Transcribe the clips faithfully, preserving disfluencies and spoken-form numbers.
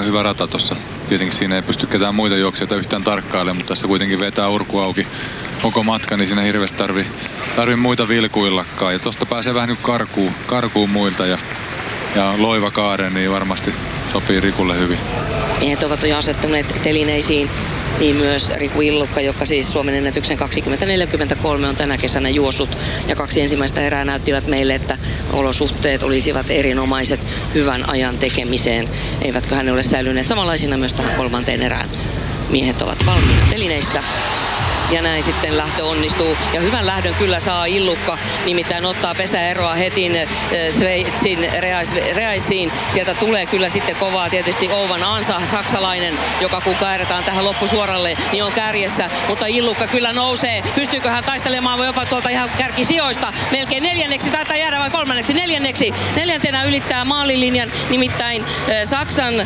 hyvä rata tuossa. Tietenkin siinä ei pysty ketään muita juoksijoita yhtään tarkkailemaan, mutta tässä kuitenkin vetää urku auki koko matka, niin siinä hirveästi tarvii, tarvii muita vilkuillakaan. Ja tuosta pääsee vähän nyt karkuun, karkuun muilta ja, ja loiva kaaren, niin varmasti sopii Rikulle hyvin. Miehet ovat jo asettuneet telineisiin, niin myös Riku Illukka, joka siis Suomen ennätyksen kaksikymmentä neljäkymmentäkolme on tänä kesänä juossut. Ja kaksi ensimmäistä erää näyttivät meille, että olosuhteet olisivat erinomaiset hyvän ajan tekemiseen. Eivätkö hän ole säilyneet samanlaisina myös tähän kolmanteen erään. Miehet ovat valmiina telineissä. Ja näin sitten lähtö onnistuu. Ja hyvän lähdön kyllä saa Illukka, nimittäin ottaa pesäeroa heti Sveitsin Reaisiin. Sieltä tulee kyllä sitten kovaa tietysti Owen Ansa, saksalainen, joka kun kääretään tähän loppusuoralle, niin on kärjessä. Mutta Illukka kyllä nousee. Pystyykö hän taistelemaan jopa tuolta ihan kärkisijoista? Melkein neljänneksi, taitaa jäädä vai kolmanneksi? Neljänneksi. Neljäntenä ylittää maalilinjan, nimittäin Saksan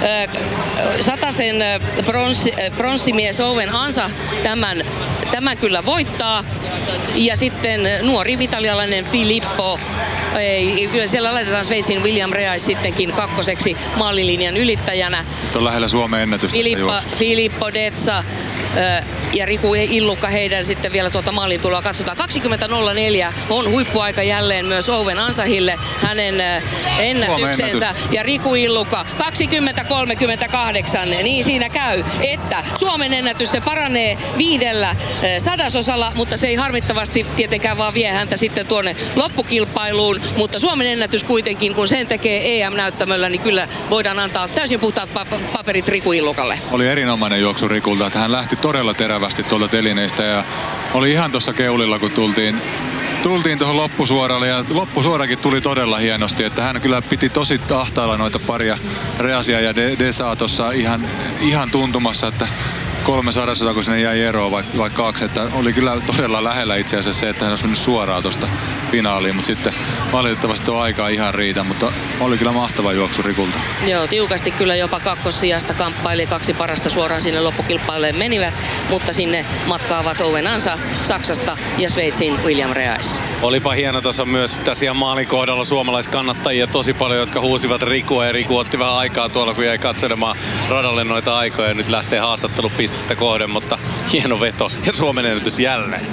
satasen pronssi, pronssimies Owen Ansa tämän Tämä kyllä voittaa. Ja sitten nuori italialainen Filippo. Ei, kyllä siellä laitetaan Sveitsin William Reis sittenkin kakkoseksi maalilinjan ylittäjänä. Nyt on lähellä Suomen ennätystä Filippo, Filippo Detsa ja Riku Illukka heidän sitten vielä tuota maalin tuloa katsotaan. kaksikymmentä nolla neljä on huippuaika jälleen myös Owen Ansahille, hänen ennätyksensä. Ja Riku Illukka kaksikymmentä kolmekymmentäkahdeksan, niin siinä käy, että Suomen ennätys se paranee viidellä sadasosalla, mutta se ei harmittavasti tietenkään vaan vie häntä sitten tuonne loppukilpailuun. Mutta Suomen ennätys kuitenkin, kun sen tekee E M-näyttämöllä, niin kyllä voidaan antaa täysin puhtaat paperit Riku Illukalle. Oli erinomainen juoksu Rikulta, että hän lähti todella terävästi tuolta telineistä ja oli ihan tuossa keulilla, kun tultiin tultiin tuohon loppusuoralle ja loppusuorakin tuli todella hienosti, että hän kyllä piti tosi ahtaalla noita paria Reasia ja Desaa tuossa ihan, ihan tuntumassa, että kolme sadasosaa, kun sinne jäi eroon vaikka vaik kaksi, että oli kyllä todella lähellä itse asiassa se, että hän olisi mennyt suoraan tuosta finaaliin, mutta sitten valitettavasti tuo aika ihan riitä, mutta oli kyllä mahtava juoksu Rikulta. Joo, tiukasti kyllä jopa kakkossijasta kamppaili, kaksi parasta suoraan sinne loppukilpailuun menivät, mutta sinne matkaavat Owen Ansa Saksasta ja Sveitsin William Reis. Olipa hieno tuossa myös tässä ihan maalin kohdalla suomalaiskannattajia tosi paljon, jotka huusivat Rikua ja Riku otti vähän aikaa tuolla, kun jäi katselemaan radalle noita aikoja ja nyt lähtee haastattelupistettä kohden, mutta hieno veto ja Suomen ennätys jälleen.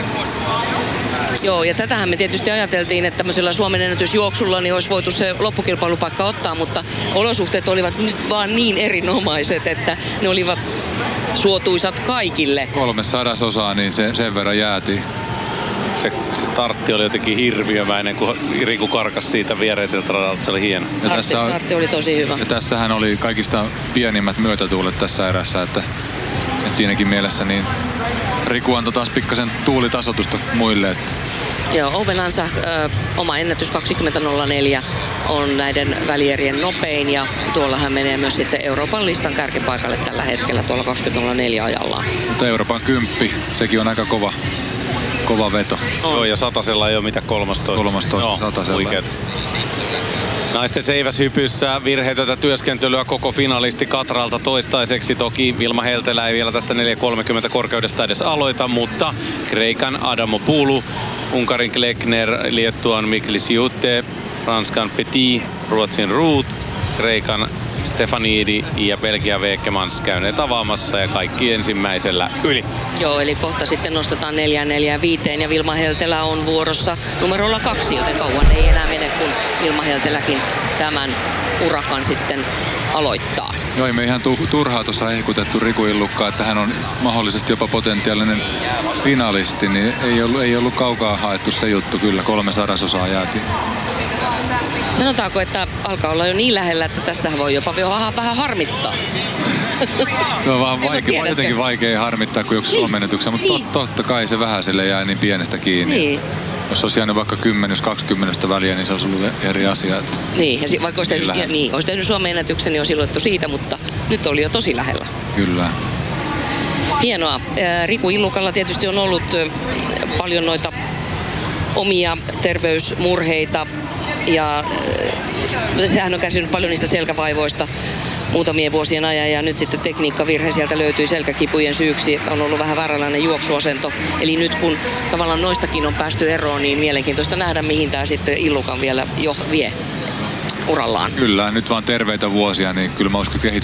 Joo, ja tätähän me tietysti ajateltiin, että tämmöisellä Suomen ennätysjuoksulla niin olisi voitu se loppukilpailupaikka ottaa, mutta olosuhteet olivat nyt vaan niin erinomaiset, että ne olivat suotuisat kaikille. Kolme sadasosaa, niin se, sen verran jäätiin. Se, se startti oli jotenkin hirviömäinen, kun Riku karkasi siitä viereiseltä radalta. Se oli hieno. Ja startti, tässä on, startti oli tosi hyvä. Ja tässähän oli kaikista pienimmät myötätuulet tässä erässä, että, että siinäkin mielessä niin Riku antoi taas pikkasen tuulitasotusta muille. Että joo, Owen Ansa, ö, oma ennätys kaksikymmentä nolla neljä on näiden välierien nopein ja tuolla hän menee myös sitten Euroopan listan kärkipaikalle tällä hetkellä tuolla kaksikymmentä nolla neljä ajallaan. Mutta Euroopan kymppi, sekin on aika kova, kova veto. Joo, ja satasella ei ole mitä kolmastoista. kolmastoista satasella. Huikeet. Naisten seiväshypyssä virheetöntä työskentelyä koko finalisti Katralta toistaiseksi. Toki Vilma Heltelä ei vielä tästä neljä kolmekymmentä korkeudesta edes aloita, mutta Kreikan Adamopoulou, Unkarin Klekner, Liettuan Miklis Jutte, Ranskan Petit, Ruotsin Ruut, Kreikan Stefanidi ja Belgian Vekemans käyneet avaamassa ja kaikki ensimmäisellä yli. Joo, eli kohta sitten nostetaan neljään neljään viiteen ja Vilma Heltelä on vuorossa numerolla kaksi, joten kauan ei enää mene, kun Vilma Helteläkin tämän urakan sitten aloittaa. Joo, ei me ihan turhaa tuossa hehkutettu Riku Illukkaa, että hän on mahdollisesti jopa potentiaalinen finalisti, niin ei ollut, ei ollut kaukaa haettu se juttu, kyllä kolme sadasosaa jäätiin. Sanotaanko, että alkaa olla jo niin lähellä, että tässä voi jopa vähän harmittaa. Se on vaan vaikea, jotenkin vaikea harmittaa kuin joku Suomen ennätyksen, mutta niin. tot, totta kai se vähäiselle jää niin pienestä kiinni. Niin. Jos olisi jäänyt vaikka kymmenys kaksikymmentä väliä, niin se olisi ollut eri asia. Että niin, ja vaikka olisi tehnyt, ja, niin, olisi tehnyt Suomen ennätyksen, niin olisi luettu siitä, mutta nyt oli jo tosi lähellä. Kyllä. Hienoa. Riku Illukalla tietysti on ollut paljon noita omia terveysmurheita ja sehän on kärsinyt paljon niistä selkävaivoista muutamien vuosien ajan ja nyt sitten tekniikkavirhe sieltä löytyi selkäkipujen syyksi. On ollut vähän vääränlainen juoksuasento. Eli nyt kun tavallaan noistakin on päästy eroon, niin mielenkiintoista nähdä mihin tämä sitten Illukan vielä jo vie urallaan. Kyllä, nyt vaan terveitä vuosia, niin kyllä mä uskon, että kehitys